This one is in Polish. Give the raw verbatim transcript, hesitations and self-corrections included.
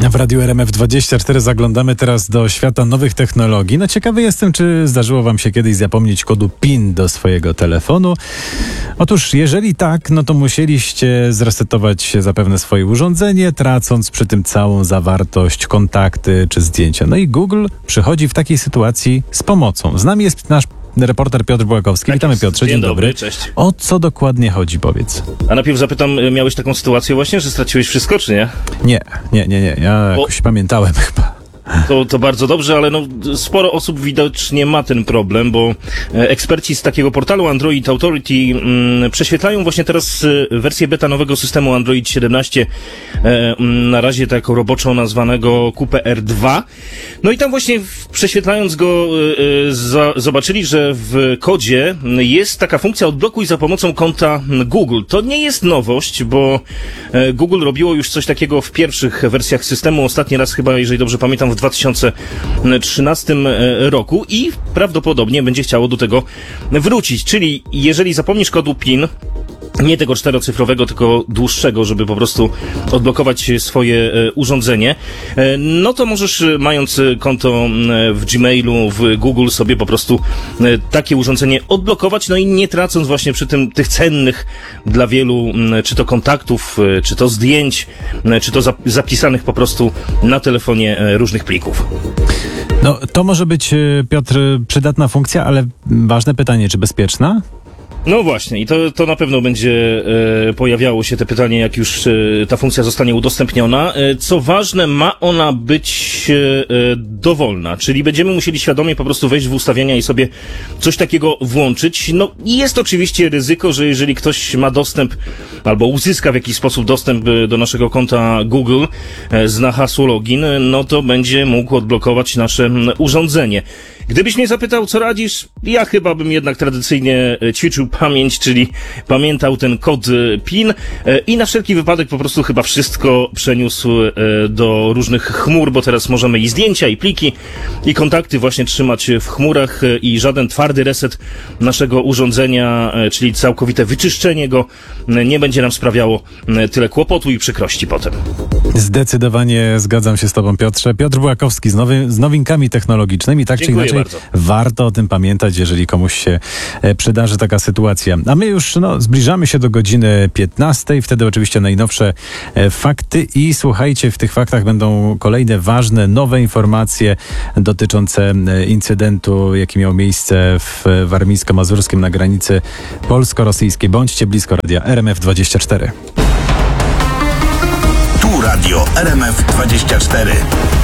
W Radiu R M F dwadzieścia cztery zaglądamy teraz do świata nowych technologii. No ciekawy jestem, czy zdarzyło wam się kiedyś zapomnieć kodu PIN do swojego telefonu. Otóż jeżeli tak, no to musieliście zresetować zapewne swoje urządzenie, tracąc przy tym całą zawartość, kontakty czy zdjęcia. No i Google przychodzi w takiej sytuacji z pomocą. Z nami jest nasz reporter Piotr Bułakowski. Tak Witamy, jest. Piotrze. Dzień, Dzień dobry. dobry, cześć. O co dokładnie chodzi, powiedz? A najpierw zapytam, miałeś taką sytuację właśnie, że straciłeś wszystko, czy nie? Nie, nie, nie, nie. Ja jakoś pamiętałem chyba. To, to bardzo dobrze, ale no, sporo osób widocznie ma ten problem, bo e, eksperci z takiego portalu Android Authority mm, prześwietlają właśnie teraz e, wersję beta nowego systemu Android siedemnaście, e, na razie tak roboczo nazwanego Q P R dwa. No i tam właśnie w, prześwietlając go e, za, zobaczyli, że w kodzie jest taka funkcja odblokuj za pomocą konta Google. To nie jest nowość, bo e, Google robiło już coś takiego w pierwszych wersjach systemu. Ostatni raz chyba, jeżeli dobrze pamiętam, w dwa tysiące trzynastym roku i prawdopodobnie będzie chciało do tego wrócić. Czyli jeżeli zapomnisz kodu PIN, nie tego czterocyfrowego, tylko dłuższego, żeby po prostu odblokować swoje e, urządzenie, e, no to możesz, mając konto e, w Gmailu, w Google, sobie po prostu e, takie urządzenie odblokować, no i nie tracąc właśnie przy tym tych cennych dla wielu, m, czy to kontaktów, e, czy to zdjęć, e, czy to zap- zapisanych po prostu na telefonie e, różnych plików. No to może być, Piotr, przydatna funkcja, ale ważne pytanie, czy bezpieczna? No właśnie, i to, to na pewno będzie e, pojawiało się te pytanie, jak już e, ta funkcja zostanie udostępniona. E, co ważne, ma ona być e, dowolna, czyli będziemy musieli świadomie po prostu wejść w ustawienia i sobie coś takiego włączyć. No i jest oczywiście ryzyko, że jeżeli ktoś ma dostęp albo uzyska w jakiś sposób dostęp do naszego konta Google, e, zna hasło login, no to będzie mógł odblokować nasze urządzenie. Gdybyś mnie zapytał, co radzisz, ja chyba bym jednak tradycyjnie ćwiczył pamięć, czyli pamiętał ten kod PIN i na wszelki wypadek po prostu chyba wszystko przeniósł do różnych chmur, bo teraz możemy i zdjęcia, i pliki, i kontakty właśnie trzymać w chmurach i żaden twardy reset naszego urządzenia, czyli całkowite wyczyszczenie go, nie będzie nam sprawiało tyle kłopotu i przykrości potem. Zdecydowanie zgadzam się z tobą, Piotrze. Piotr Bułakowski z, nowy, z nowinkami technologicznymi, tak Dziękuję czy inaczej bardzo. warto o tym pamiętać, jeżeli komuś się e, przydarzy taka sytuacja. A my już no, zbliżamy się do godziny piętnastej, wtedy oczywiście najnowsze e, fakty i słuchajcie, w tych faktach będą kolejne ważne, nowe informacje dotyczące e, incydentu, jaki miał miejsce w warmińsko-mazurskim na granicy polsko-rosyjskiej. Bądźcie blisko radia R M F dwadzieścia cztery. Tu Radio R M F dwadzieścia cztery.